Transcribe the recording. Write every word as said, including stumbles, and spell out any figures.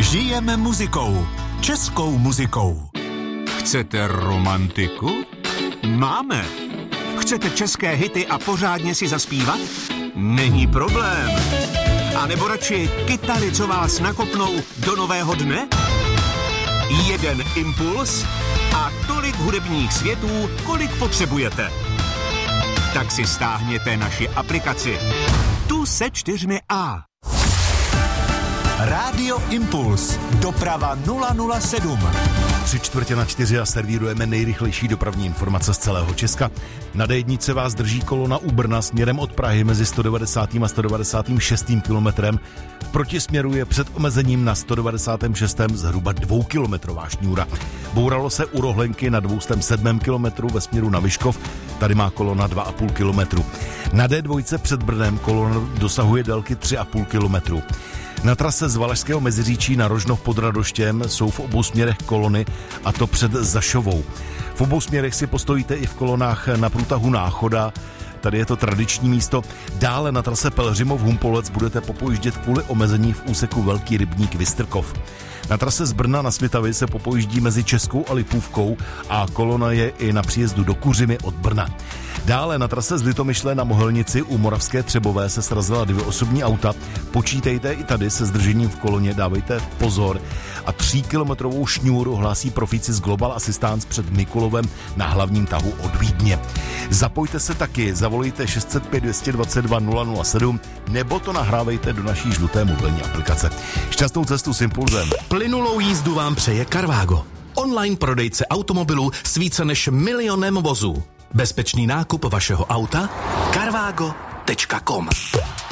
Žijeme muzikou. Českou muzikou. Chcete romantiku? Máme. Chcete české hity a pořádně si zaspívat? Není problém. A nebo radši kytary, co vás nakopnou do nového dne? Jeden impuls a tolik hudebních světů, kolik potřebujete. Tak si stáhněte naši aplikaci. Tu se čtyřmi A. Rádio Impuls. Doprava nula nula sedm. Tři čtvrtě na čtyři a servírujeme nejrychlejší dopravní informace z celého Česka. Na dé jedničce vás drží kolona u Brna směrem od Prahy mezi sto devadesátým a sto devadesát šestým kilometrem. V protisměru je před omezením na sto devadesát šestém zhruba dvoukilometrová šňůra. Bouralo se u Rohlenky na dvě stě sedm kilometrů ve směru na Vyškov. Tady má kolona dva a půl kilometru. Na dé dvě před Brnem kolona dosahuje délky tři a půl kilometru. Na trase z Valašského Meziříčí na Rožnov pod Radoštěm jsou v obou směrech kolony, a to před Zašovou. V obou směrech si postojíte i v kolonách na průtahu Náchoda, tady je to tradiční místo. Dále na trase Pelhřimov-Humpolec budete popojíždět kvůli omezení v úseku Velký rybník Vystrkov. Na trase z Brna na Svitavy se popojíždí mezi Českou a Lipůvkou a kolona je i na příjezdu do Kuřimy od Brna. Dále na trase z Litomyšle na Mohelnici u Moravské Třebové se srazila dvě osobní auta. Počítejte i tady se zdržením v koloně, dávejte pozor. A tříkilometrovou šňůru hlásí profíci z Global Assistance před Mikulovem na hlavním tahu od Vídně. Zapojte se taky, zavolejte šest set pět dvě dvacet dva nula nula sedm nebo to nahrávejte do naší žluté mobilní aplikace. Šťastnou cestu s Impulzem. Plynulou jízdu vám přeje Carvago. Online prodejce automobilů s více než milionem vozů. Bezpečný nákup vašeho auta carvago tečka com.